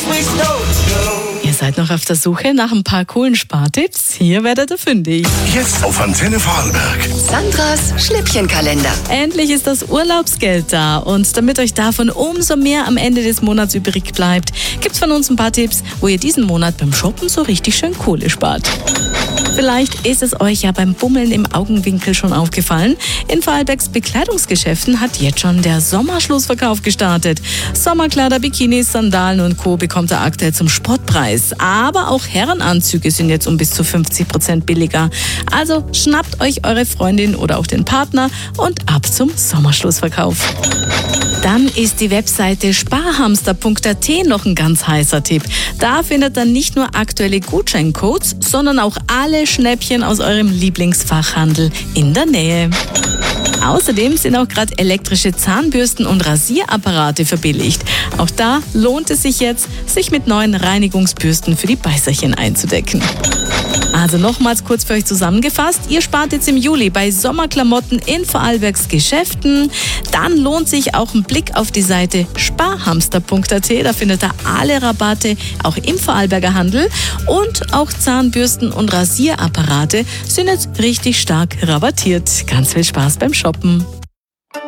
Ihr seid noch auf der Suche nach ein paar coolen Spartipps? Hier werdet ihr fündig. Jetzt auf Antenne Vorarlberg. Sandras Schnäppchenkalender. Endlich ist das Urlaubsgeld da und damit euch davon umso mehr am Ende des Monats übrig bleibt, gibt's von uns ein paar Tipps, wo ihr diesen Monat beim Shoppen so richtig schön Kohle spart. Vielleicht ist es euch ja beim Bummeln im Augenwinkel schon aufgefallen. In Vorarlbergs Bekleidungsgeschäften hat jetzt schon der Sommerschlussverkauf gestartet. Sommerkleider, Bikinis, Sandalen und Co. bekommt ihr aktuell zum Spottpreis. Aber auch Herrenanzüge sind jetzt um bis zu 50% billiger. Also schnappt euch eure Freundin oder auch den Partner und ab zum Sommerschlussverkauf. Dann ist die Webseite sparhamster.at noch ein ganz heißer Tipp. Da findet ihr nicht nur aktuelle Gutscheincodes, sondern auch alle Schnäppchen aus eurem Lieblingsfachhandel in der Nähe. Außerdem sind auch gerade elektrische Zahnbürsten und Rasierapparate verbilligt. Auch da lohnt es sich jetzt, sich mit neuen Reinigungsbürsten für die Beißerchen einzudecken. Also nochmals kurz für euch zusammengefasst, ihr spart jetzt im Juli bei Sommerklamotten in Vorarlbergs Geschäften. Dann lohnt sich auch ein Blick auf die Seite sparhamster.at, da findet ihr alle Rabatte, auch im Vorarlberger Handel. Und auch Zahnbürsten und Rasierapparate sind jetzt richtig stark rabattiert. Ganz viel Spaß beim Shoppen.